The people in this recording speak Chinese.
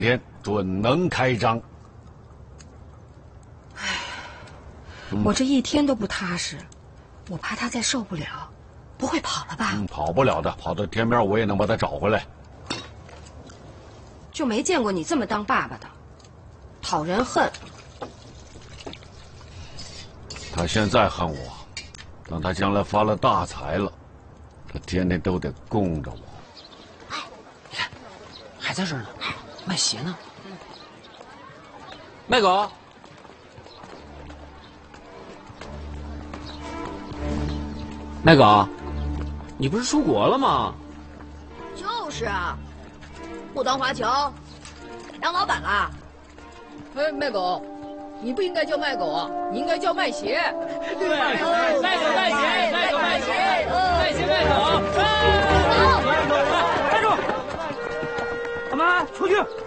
天准能开张。 我这一天都不踏实，我怕他再受不了，不会跑了吧？ 跑不了的，跑到天边我也能把他找回来。 就没见过你这么当爸爸的，讨人恨。 他现在恨我，等他将来发了大财了，他天天都得供着我。 哎，你看，还在这儿呢，卖鞋呢。卖狗。卖狗，你不是出国了吗？ 就是啊，不当华侨，当老板啦。 哎，卖狗，你不应该叫卖狗啊，你应该叫卖鞋。 对，卖狗卖鞋，卖狗卖鞋，卖鞋卖狗。 站住！他们出去。